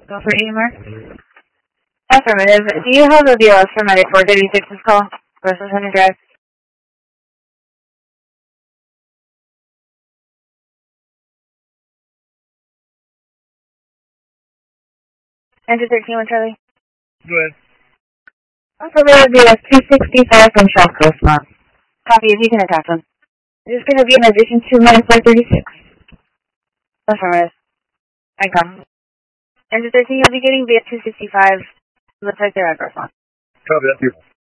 Go for EMR. Affirmative. Do you have the BLS for Medic 436's call versus Hunter Drive? Enter 13 with Charlie. Go ahead. Affirmative BLS 265 from South Coast Mom. Copy if you can attach them. There's going to be an addition to Medic 436. Affirmative. Icon. Enter 13, you'll be getting via 265. Looks like they're at Garfon. Copy that, people.